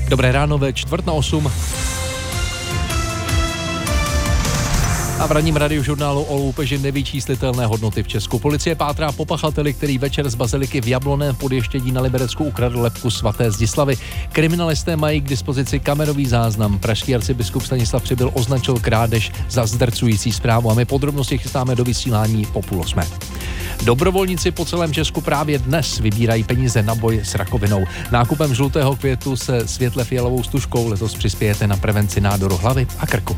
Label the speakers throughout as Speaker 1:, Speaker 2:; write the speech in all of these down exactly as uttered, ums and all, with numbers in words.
Speaker 1: Dobré ráno ve čtvrt na osm. A v ranním radiožurnálu o loupeži nevyčíslitelné hodnoty v Česku. Policie pátrá po pachateli, který večer z baziliky v Jablonném Podještědí na Liberecku ukradl lebku svaté Zdislavy. Kriminalisté mají k dispozici kamerový záznam. Pražský arcibiskup Stanislav Přibyl označil krádež za zdrcující zprávu a my podrobnosti chystáme do vysílání po půl osmé. Dobrovolníci po celém Česku právě dnes vybírají peníze na boj s rakovinou. Nákupem žlutého květu se světle fialovou stužkou letos přispějete na prevenci nádoru hlavy a krku.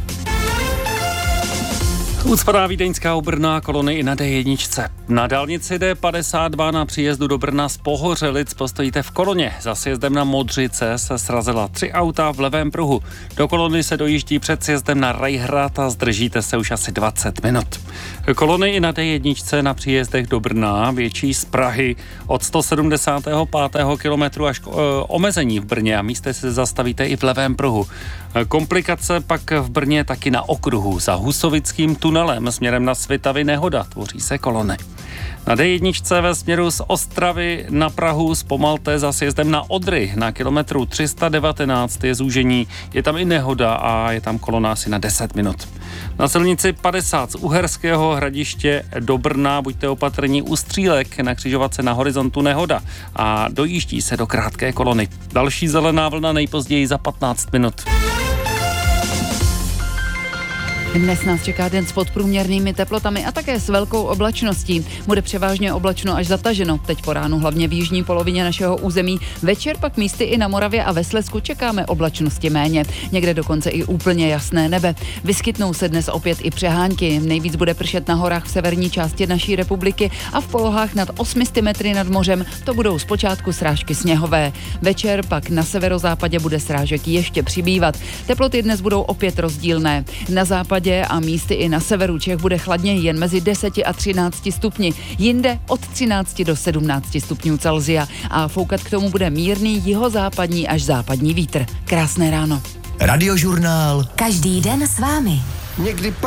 Speaker 2: Ucpaná vídeňská u Brna, kolony i na dé jedna. Na dálnici dé padesát dva na příjezdu do Brna z Pohořelic postojíte v koloně. Za sjezdem na Modřice se srazila tři auta v levém pruhu. Do kolony se dojíždí před sjezdem na Rajhrad a zdržíte se už asi dvacet minut. Kolony i na dé jedna na příjezdech do Brna, větší z Prahy od sto sedmdesátého pátého kilometru až k e, omezení v Brně a místy se zastavíte i v levém pruhu. Komplikace pak v Brně taky na okruhu. Za Husovickým tunelem směrem na Svitavy nehoda, tvoří se kolony. Na dé jedna ve směru z Ostravy na Prahu zpomalte za sjezdem na Odry. Na kilometru tři sta devatenáct je zúžení, je tam i nehoda a je tam kolona asi na deset minut. Na silnici padesát z Uherského Hradiště do Brna buďte opatrní u Střílek, na křižovatce na Horizontu nehoda a dojíždí se do krátké kolony. Další zelená vlna nejpozději za patnáct minut.
Speaker 3: Dnes nás čeká den s podprůměrnými teplotami a také s velkou oblačností. Bude převážně oblačno až zataženo. Teď po ránu hlavně v jižní polovině našeho území. Večer pak místy i na Moravě a ve Slezsku čekáme oblačnosti méně. Někde dokonce i úplně jasné nebe. Vyskytnou se dnes opět i přehánky. Nejvíc bude pršet na horách v severní části naší republiky a v polohách nad osmi sty metry nad mořem to budou zpočátku srážky sněhové. Večer pak na severozápadě bude srážek ještě přibývat. Teploty dnes budou opět rozdílné. Na západě a místy i na severu Čech bude chladněji jen mezi deseti a třinácti stupni. Jinde od třinácti do sedmnácti stupňů Celsia a foukat k tomu bude mírný jihozápadní až západní vítr. Krásné ráno.
Speaker 4: Radiožurnál.
Speaker 5: Každý den s vámi.
Speaker 4: Někdy